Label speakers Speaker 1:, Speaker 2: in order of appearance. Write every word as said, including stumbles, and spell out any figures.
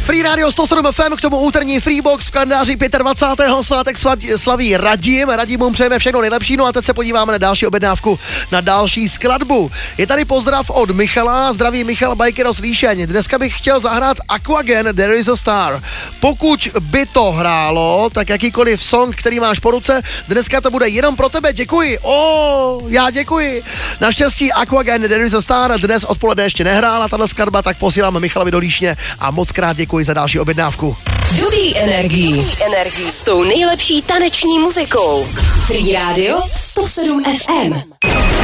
Speaker 1: Free Radio sto sedm F M, k tomu úterní Freebox v kalendáři dvacátého pátého svátek slaví Radim. Radimům přejeme všechno nejlepší, no a teď se podíváme na další objednávku, na další skladbu. Je tady pozdrav od Michala, zdraví Michal Biker z Líšeň. Dneska bych chtěl zahrát Aquagen, There is a Star. Pokud by to hrálo, tak jakýkoliv song, který máš po ruce, dneska to bude jenom pro tebe, děkuji. O, já děkuji. Naštěstí Aquagen, There is a Star dnes odpoledne ještě nehrála tato skladba, tak posílám Michalovi do Líšně a moc krát děkuji za další objednávku.
Speaker 2: Dobrý energii. Dobrý energii s tou nejlepší taneční muzikou. Free Radio sto sedm F M.